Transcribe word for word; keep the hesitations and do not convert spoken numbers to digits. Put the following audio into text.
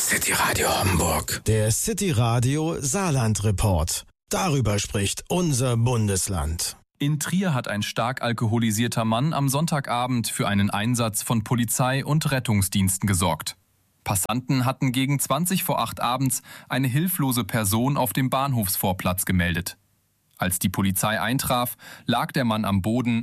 City Radio Hamburg. Der City Radio Saarland Report. Darüber spricht unser Bundesland. In Trier hat ein stark alkoholisierter Mann am Sonntagabend für einen Einsatz von Polizei und Rettungsdiensten gesorgt. Passanten hatten gegen zwanzig vor acht abends eine hilflose Person auf dem Bahnhofsvorplatz gemeldet. Als die Polizei eintraf, lag der Mann am Boden